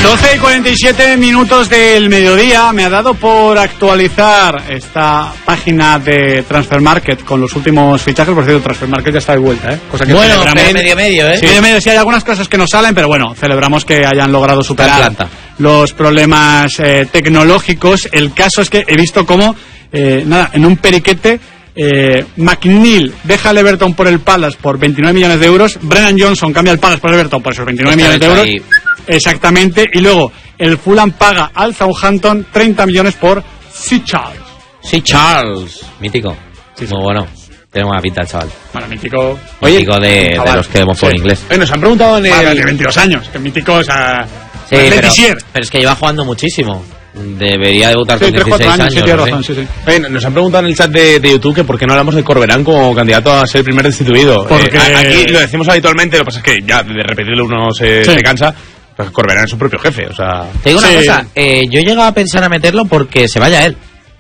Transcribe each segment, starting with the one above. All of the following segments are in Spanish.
12:47 del mediodía. Me ha dado por actualizar esta página de Transfermarkt con los últimos fichajes. Por cierto, Transfermarkt ya está de vuelta, ¿eh? Cosa que bueno, medio, ¿eh? Sí, medio, sí, hay algunas cosas que no salen, pero bueno, celebramos que hayan logrado superar los problemas tecnológicos. El caso es que he visto cómo, en un periquete, McNeil deja al Everton por el Palace por 29 millones de euros. Brennan Johnson cambia el Palace por el Everton por esos 29 millones de euros. Ahí. Exactamente. Y luego el Fulham paga al Southampton 30 millones por Sea Charles. Sea Charles, mítico. Sí, muy bueno. Tiene buena pinta el chaval. Bueno, mítico. Mítico de los que vemos por inglés. Nos han preguntado de 22 años. Que mítico, o sea. Sí, pero es que lleva jugando muchísimo. Debería debutar con 16 años. Sí, tienes razón, sí. Oye, nos han preguntado en el chat de YouTube que por qué no hablamos de Corberán como candidato a ser el primer destituido. Porque aquí lo decimos habitualmente, lo que pasa es que ya de repetirlo uno se cansa. Pues Corberán es su propio jefe, o sea... Te digo una cosa, yo he llegado a pensar a meterlo porque se vaya él.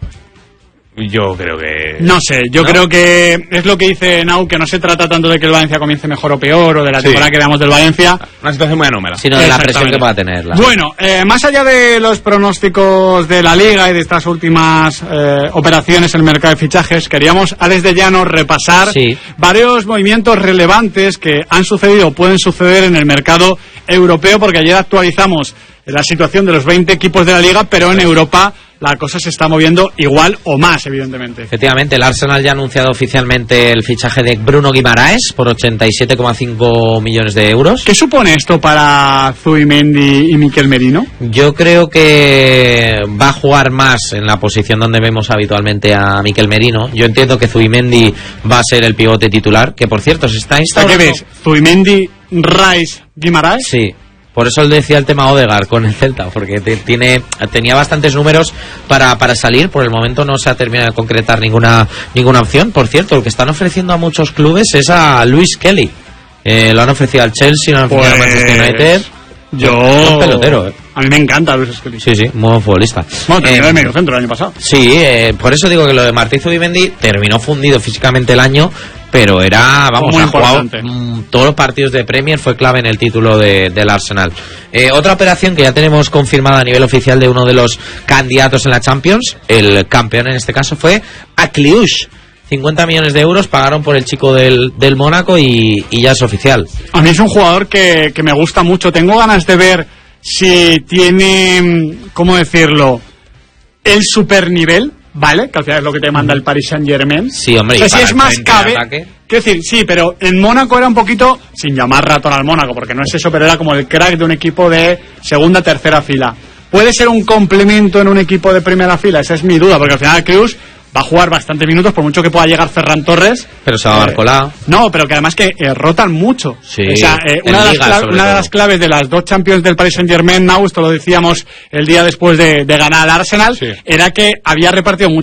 Yo creo que... No sé, yo creo que es lo que dice Nau, que no se trata tanto de que el Valencia comience mejor o peor, o de la temporada que veamos del Valencia. Una situación muy anómala. Sino de la presión que pueda tener. Bueno, más allá de los pronósticos de la Liga y de estas últimas operaciones en el mercado de fichajes, queríamos a Desde Llano repasar varios movimientos relevantes que han sucedido o pueden suceder en el mercado europeo, porque ayer actualizamos la situación de los 20 equipos de la Liga, pero en Europa la cosa se está moviendo igual o más, evidentemente. Efectivamente, el Arsenal ya ha anunciado oficialmente el fichaje de Bruno Guimaraes por 87,5 millones de euros. ¿Qué supone esto para Zubimendi y Mikel Merino? Yo creo que va a jugar más en la posición donde vemos habitualmente a Mikel Merino. Yo entiendo que Zubimendi va a ser el pivote titular, que por cierto se está instaurando... ¿Qué ves? ¿Zubimendi, Rice, Guimaraes? Sí. Por eso él decía el tema Odegaard con el Celta, porque tenía bastantes números para salir. Por el momento no se ha terminado de concretar ninguna opción. Por cierto, lo que están ofreciendo a muchos clubes es a Luis Kelly. Lo han ofrecido al Chelsea, lo han ofrecido al Manchester United. Es pelotero, A mí me encanta Luis Kelly. Sí, muy buen futbolista. Bueno, terminó de medio centro el año pasado. Sí, por eso digo que lo de Martí Zubimendi terminó fundido físicamente el año, pero era, ha jugado todos los partidos de Premier, fue clave en el título del Arsenal. Otra operación que ya tenemos confirmada a nivel oficial de uno de los candidatos en la Champions, el campeón en este caso fue Akliush. 50 millones de euros pagaron por el chico del Mónaco y ya es oficial. A mí es un jugador que me gusta mucho. Tengo ganas de ver si tiene, ¿cómo decirlo?, el supernivel, ¿vale? Que al final es lo que te manda el Paris Saint-Germain. Sí, hombre. O sea, si es más cabe. Quiero decir, sí, pero en Mónaco era un poquito, sin llamar ratón al Mónaco, porque no es eso, pero era como el crack de un equipo de segunda, tercera fila. ¿Puede ser un complemento en un equipo de primera fila? Esa es mi duda, porque al final Cruz va a jugar bastantes minutos, por mucho que pueda llegar Ferran Torres. Pero se va a Barcolá. No, pero que además que rotan mucho. Sí, o sea, una de las claves de las dos Champions del Paris Saint-Germain, esto lo decíamos el día después de ganar al Arsenal, era que había repartido